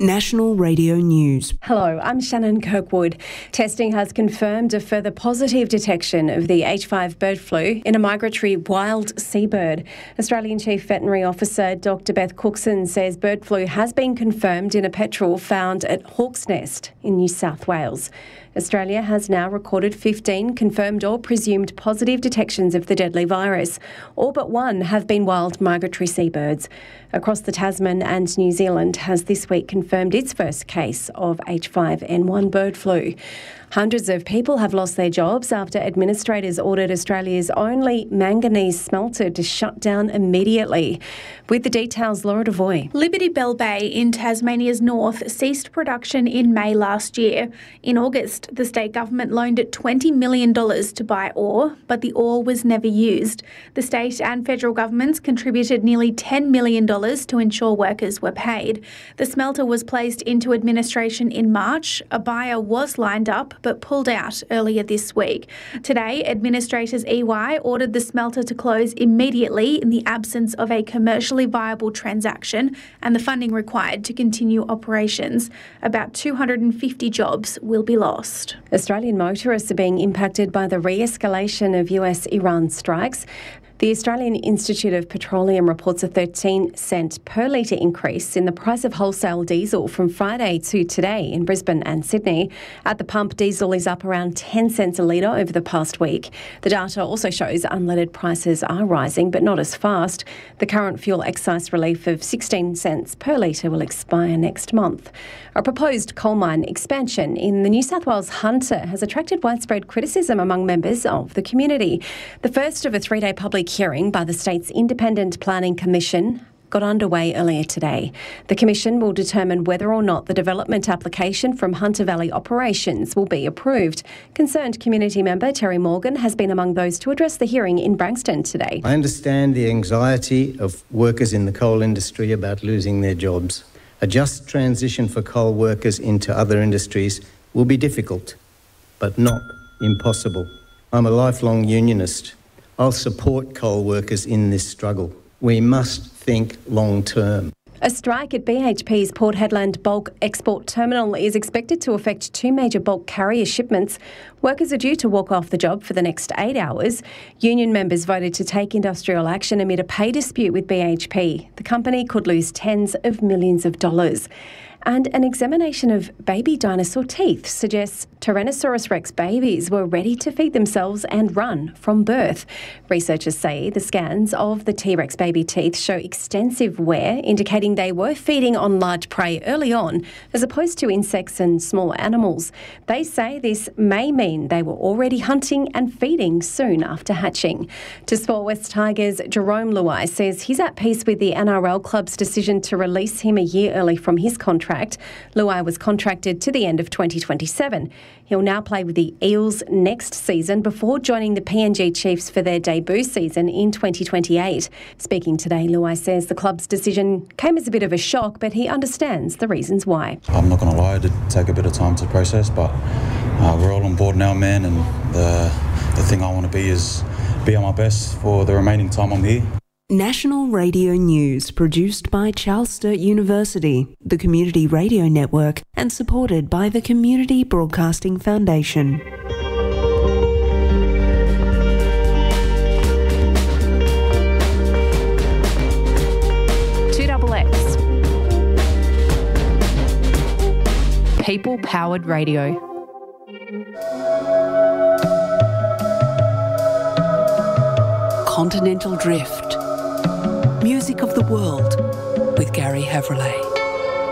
National Radio News. Hello, I'm Shannon Kirkwood. Testing has confirmed a further positive detection of the H5 bird flu in a migratory wild seabird. Australian Chief Veterinary Officer Dr Beth Cookson says bird flu has been confirmed in a petrel found at Hawk's Nest in New South Wales. Australia has now recorded 15 confirmed or presumed positive detections of the deadly virus. All but one have been wild migratory seabirds. Across the Tasman and New Zealand has this week confirmed its first case of H5N1 bird flu. Hundreds of people have lost their jobs after administrators ordered Australia's only manganese smelter to shut down immediately. With the details, Laura Devoy. Liberty Bell Bay in Tasmania's north ceased production in May last year. In August, the state government loaned it $20 million to buy ore, but the ore was never used. The state and federal governments contributed nearly $10 million to ensure workers were paid. The smelter was placed into administration in March. A buyer was lined up but pulled out earlier this week. Today, administrators EY ordered the smelter to close immediately in the absence of a commercially viable transaction and the funding required to continue operations. About 250 jobs will be lost. Australian motorists are being impacted by the re-escalation of US-Iran strikes. The Australian Institute of Petroleum reports a 13-cent per litre increase in the price of wholesale diesel from Friday to today in Brisbane and Sydney. At the pump, diesel is up around 10 cents a litre over the past week. The data also shows unleaded prices are rising, but not as fast. The current fuel excise relief of 16 cents per litre will expire next month. A proposed coal mine expansion in the New South Wales Hunter has attracted widespread criticism among members of the community. The first of a three-day public hearing by the state's Independent Planning Commission got underway earlier today. The Commission will determine whether or not the development application from Hunter Valley Operations will be approved. Concerned community member Terry Morgan has been among those to address the hearing in Branxton today. I understand the anxiety of workers in the coal industry about losing their jobs. A just transition for coal workers into other industries will be difficult, but not impossible. I'm a lifelong unionist. I'll support coal workers in this struggle. We must think long term. A strike at BHP's Port Hedland bulk export terminal is expected to affect two major bulk carrier shipments. Workers are due to walk off the job for the next 8 hours. Union members voted to take industrial action amid a pay dispute with BHP. The company could lose tens of millions of dollars. And an examination of baby dinosaur teeth suggests Tyrannosaurus rex babies were ready to feed themselves and run from birth. Researchers say the scans of the T-Rex baby teeth show extensive wear, indicating they were feeding on large prey early on, as opposed to insects and smaller animals. They say this may mean they were already hunting and feeding soon after hatching. To Sport West Tigers, Jerome Luai says he's at peace with the NRL club's decision to release him a year early from his contract. Luai was contracted to the end of 2027. He'll now play with the Eels next season before joining the PNG Chiefs for their debut season in 2028. Speaking today, Luai says the club's decision came as a bit of a shock, but he understands the reasons why. I'm not going to lie, it did take a bit of time to process, but we're all on board now, man, and the thing I want to be is be at my best for the remaining time I'm here. National Radio News, produced by Charles Sturt University, the Community Radio Network, and supported by the Community Broadcasting Foundation. XXX. People-powered radio. Continental Drift. Music of the World with Gary Havrillay.